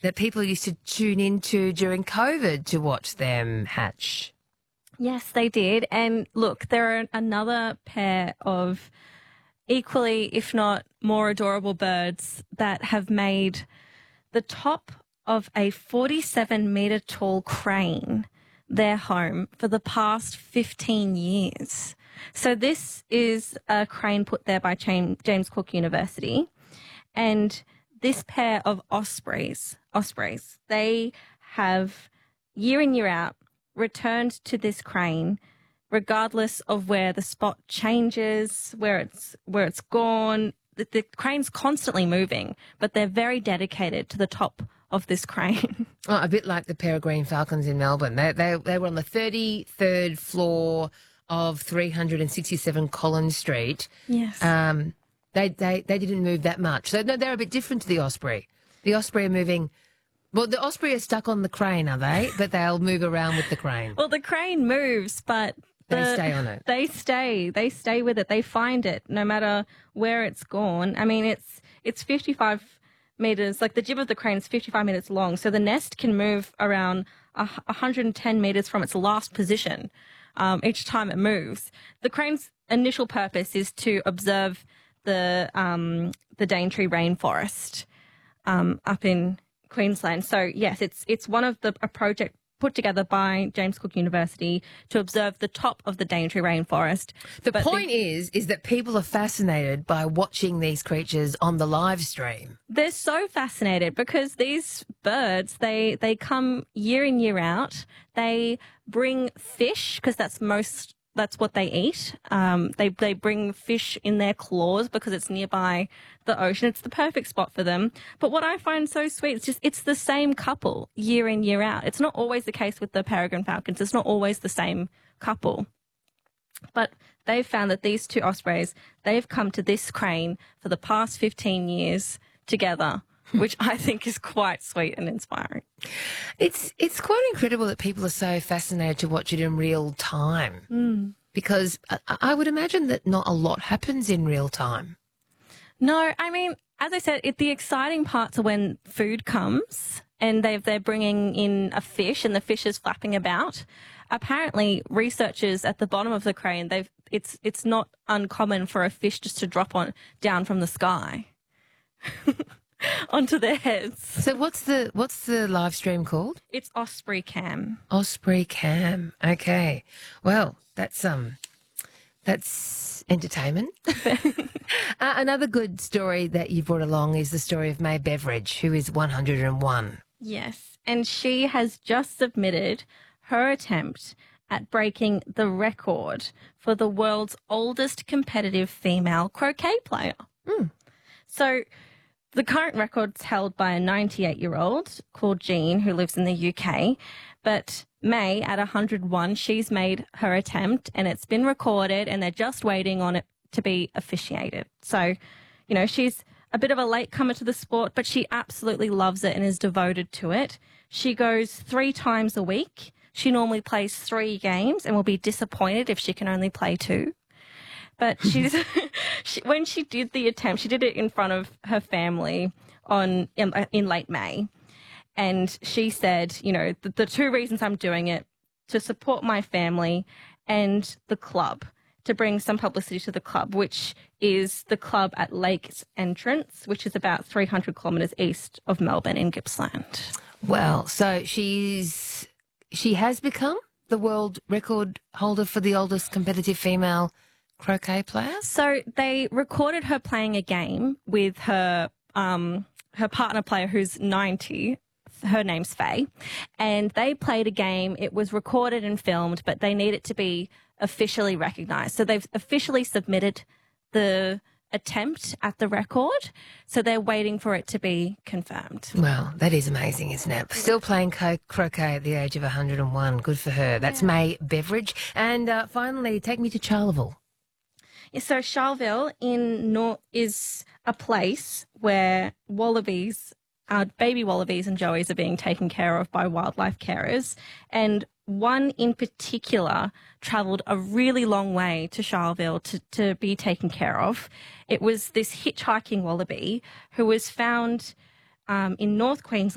that people used to tune into during COVID to watch them hatch. Yes, they did. And look, there are another pair of equally, if not more adorable birds that have made the top of a 47-metre tall crane their home for the past 15 years. So this is a crane put there by James Cook University. And this pair of ospreys, they have year in, year out returned to this crane regardless of where the spot changes, where it's gone. The crane's constantly moving, but they're very dedicated to the top of this crane. Oh, a bit like the peregrine falcons in Melbourne. They were on the 33rd floor of 367 Collins Street. Yes. They didn't move that much. So no, they're a bit different to the osprey. The osprey are moving. Well, the osprey are stuck on the crane, are they? But they'll move around with the crane. Well, the crane moves, but they stay on it. They stay with it. They find it no matter where it's gone. I mean, it's 55 metres. Like the jib of the crane is 55 metres long, so the nest can move around 110 metres from its last position each time it moves. The crane's initial purpose is to observe the Daintree rainforest up in Queensland. So yes, it's one of a project put together by James Cook University to observe the top of the Daintree rainforest. The point is that people are fascinated by watching these creatures on the live stream. They're so fascinated because these birds, they come year in, year out. They bring fish because that's what they eat. They bring fish in their claws because it's nearby the ocean. It's the perfect spot for them. But what I find so sweet, it's the same couple year in, year out. It's not always the case with the peregrine falcons. It's not always the same couple. But they've found that these two ospreys, they've come to this crane for the past 15 years together, which I think is quite sweet and inspiring. It's quite incredible that people are so fascinated to watch it in real time because I would imagine that not a lot happens in real time. No, I mean, as I said, the exciting parts are when food comes and they're bringing in a fish and the fish is flapping about. Apparently, researchers at the bottom of the crane, it's not uncommon for a fish just to drop down from the sky onto their heads. So what's the live stream called? It's Osprey Cam. Osprey Cam. Okay. Well, that's entertainment. Another good story that you brought along is the story of May Beveridge, who is 101. Yes, and she has just submitted her attempt at breaking the record for the world's oldest competitive female croquet player. So the current record's held by a 98-year-old called Jean who lives in the UK, but May, at 101, she's made her attempt and it's been recorded and they're just waiting on it to be officiated. So, she's a bit of a latecomer to the sport, but she absolutely loves it and is devoted to it. She goes 3 times a week. She normally plays 3 games and will be disappointed if she can only play 2. But when she did the attempt, she did it in front of her family in late May. And she said, the 2 reasons I'm doing it, to support my family and the club, to bring some publicity to the club, which is the club at Lakes Entrance, which is about 300 kilometres east of Melbourne in Gippsland. Well, so she has become the world record holder for the oldest competitive female croquet player? So they recorded her playing a game with her partner player who's 90. Her name's Faye. And they played a game. It was recorded and filmed, but they need it to be officially recognised. So they've officially submitted the attempt at the record. So they're waiting for it to be confirmed. Well, that is amazing, isn't it? Still playing croquet at the age of 101. Good for her. That's May Beveridge. And finally, take me to Charleville. Yeah, so Charleville is a place where baby wallabies and joeys are being taken care of by wildlife carers. And one in particular travelled a really long way to Charleville to be taken care of. It was this hitchhiking wallaby who was found in North Queensland